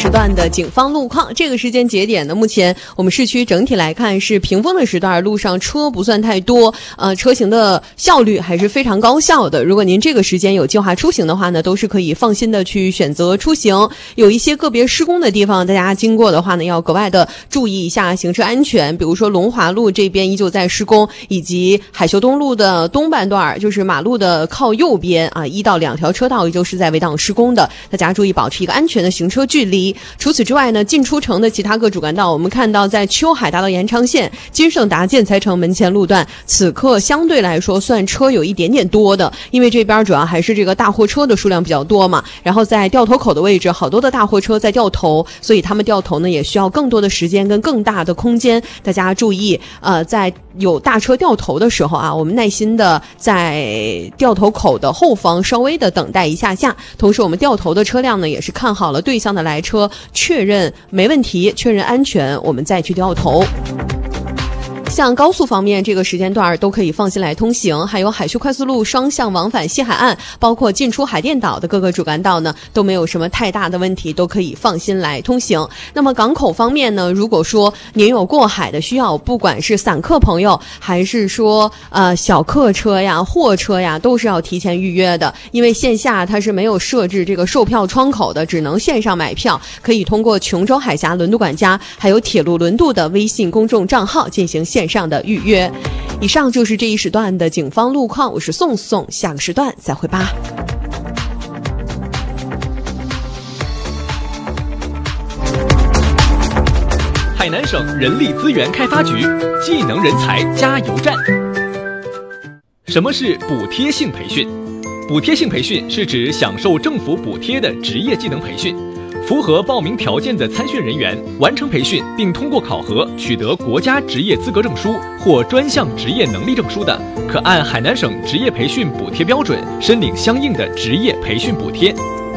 时段的警方路况。这个时间节点呢，目前我们市区整体来看是平峰的时段，路上车不算太多，车行的效率还是非常高效的。如果您这个时间有计划出行的话呢，都是可以放心的去选择出行。有一些个别施工的地方，大家经过的话呢，要格外的注意一下行车安全。比如说龙华路这边依旧在施工，以及海秀东路的东半段，就是马路的靠右边啊，1到2条车道依旧是在围挡施工的，大家注意保持一个安全的行车距离。除此之外呢，进出城的其他各主干道，我们看到在秋海大道延长线、金盛达建材城门前路段，此刻相对来说算车有一点点多的，因为这边主要还是这个大货车的数量比较多嘛。然后在掉头口的位置，好多的大货车在掉头，所以他们掉头呢也需要更多的时间跟更大的空间。大家注意，在有大车掉头的时候啊，我们耐心的在掉头口的后方稍微的等待一下下。同时我们掉头的车辆呢，也是看好了对向的来车，确认没问题，确认安全，我们再去掉头。像高速方面，这个时间段都可以放心来通行，还有海旭快速路双向往返西海岸，包括进出海淀岛的各个主干道呢，都没有什么太大的问题，都可以放心来通行。那么港口方面呢，如果说您有过海的需要，不管是散客朋友还是说小客车呀、货车呀，都是要提前预约的，因为线下它是没有设置这个售票窗口的，只能线上买票，可以通过琼州海峡轮渡管家还有铁路轮渡的微信公众账号进行线上的预约。以上就是这一时段的警方路况，我是宋宋，下个时段再会吧。 海南省人力资源开发局技能人才加油站。什么是补贴性培训？补贴性培训是指享受政府补贴的职业技能培训。符合报名条件的参训人员完成培训并通过考核取得国家职业资格证书或专项职业能力证书的，可按海南省职业培训补贴标准申领相应的职业培训补贴。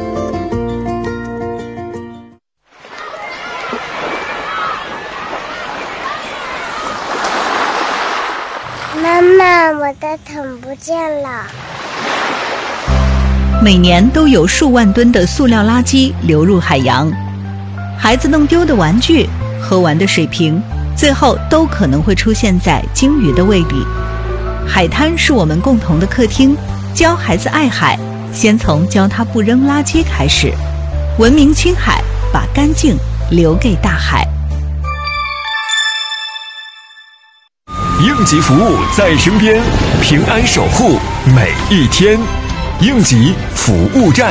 妈妈，我的桶不见了。 每年都有数万吨的塑料垃圾流入海洋，孩子弄丢的玩具、喝完的水瓶，最后都可能会出现在鲸鱼的胃里。海滩是我们共同的客厅，教孩子爱海，先从教他不扔垃圾开始，文明青海，把干净留给大海。 应急服务在身边，平安守护每一天。应急服务站。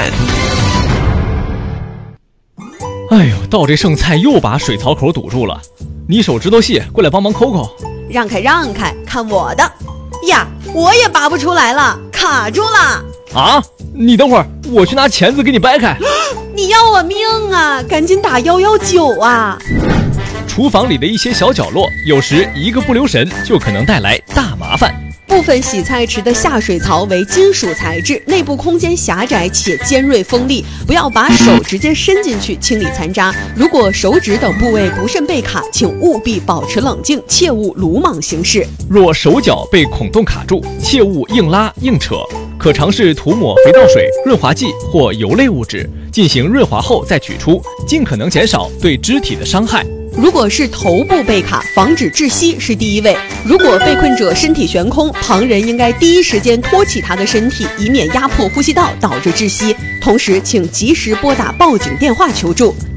哎呦，倒这剩菜又把水槽口堵住了，你手指头细，过来帮忙抠抠。 让开让开，看我的呀！我也拔不出来了，卡住了。 啊，你等会儿，我去拿钳子给你掰开。 你要我命啊，赶紧打119啊。 厨房里的一些小角落，有时一个不留神就可能带来大麻烦。 部分洗菜池的下水槽为金属材质，内部空间狭窄且尖锐锋利，不要把手直接伸进去清理残渣。如果手指等部位不慎被卡，请务必保持冷静，切勿鲁莽行事。 若手脚被孔洞卡住，切勿硬拉硬扯，可尝试涂抹肥皂水、润滑剂或油类物质，进行润滑后再取出，尽可能减少对肢体的伤害。 如果是头部被卡，防止窒息是第一位。如果被困者身体悬空，旁人应该第一时间托起他的身体，以免压迫呼吸道导致窒息。同时，请及时拨打报警电话求助。